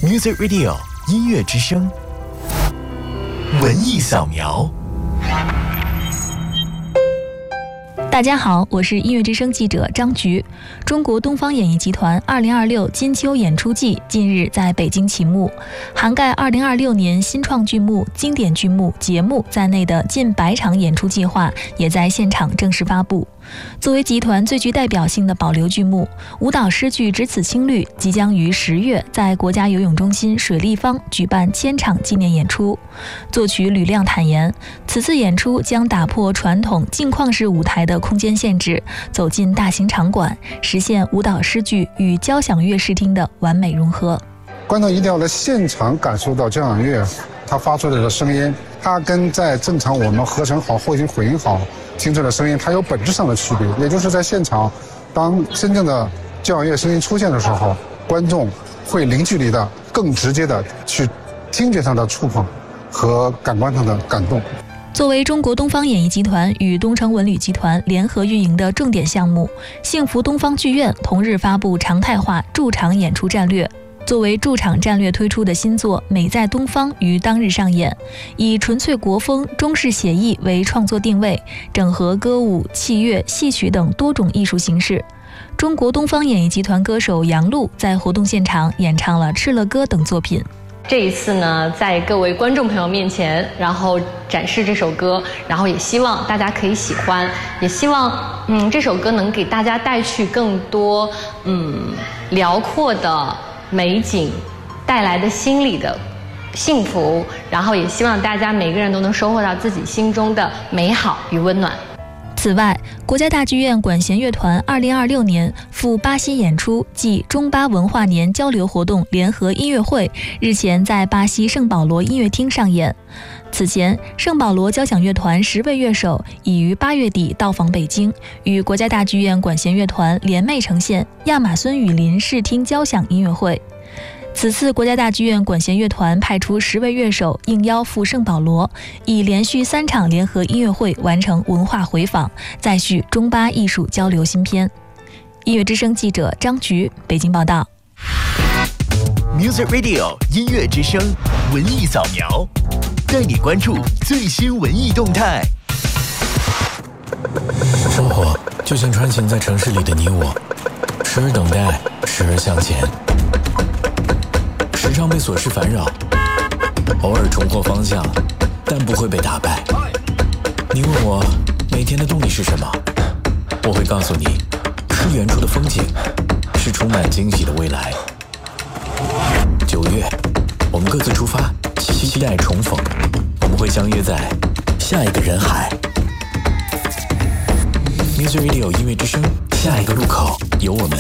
Music Radio 音乐之声，文艺扫描。 大家好，我是音乐之声记者张菊。中国东方演艺集团2026金秋演出季近日在北京启幕，涵盖2026年新创剧目、经典剧目、节目在内的近100场演出计划也在现场正式发布。作为集团最具代表性的保留剧目，舞蹈诗剧《只此青绿》即将于10月在国家游泳中心水立方举办1000场纪念演出。作曲吕亮坦言，此次演出将打破传统镜框式舞台的空间限制，走进大型场馆，实现舞蹈诗剧与交响乐视听的完美融合。 观众一定要在现场感受到交响乐它发出来的声音，它跟在正常我们合成好、后期混音好听出来的声音，它有本质上的区别。也就是在现场，当真正的交响乐声音出现的时候，观众会零距离的、更直接的去听觉上的触碰和感官上的感动。 作为中国东方演艺集团与东城文旅集团联合运营的重点项目，幸福东方剧院同日发布常态化驻场演出战略。作为驻场战略推出的新作《美在东方》于当日上演，以纯粹国风、中式写意为创作定位，整合歌舞、器乐、戏曲等多种艺术形式。中国东方演艺集团歌手杨璐在活动现场演唱了《敕勒歌》等作品。 这一次呢，在各位观众朋友面前，然后展示这首歌，然后也希望大家可以喜欢，也希望这首歌能给大家带去更多辽阔的美景带来的心里的幸福，然后也希望大家每个人都能收获到自己心中的美好与温暖。 此外，国家大剧院管弦乐团2026年赴巴西演出暨中巴文化年交流活动联合音乐会日前在巴西圣保罗音乐厅上演。此前，圣保罗交响乐团10位乐手已于8月底到访北京，与国家大剧院管弦乐团联袂呈现亚马孙雨林视听交响音乐会。此次国家大剧院管弦乐团派出10位乐手应邀赴圣保罗，以连续3场联合音乐会完成文化回访，再续中巴艺术交流新篇。音乐之声记者张菊北京报道。 Music Radio 音乐之声文艺扫描，带你关注最新文艺动态。 生活就像穿行在城市里的你我，时而等待，时而向前，时常被琐事烦扰，偶尔重获方向，但不会被打败。你问我每天的动力是什么，我会告诉你，是远处的风景，是充满惊喜的未来。9月，我们各自出发，期待重逢，我们会相约在下一个人海。Music Radio 音乐之声，下一个路口有我们。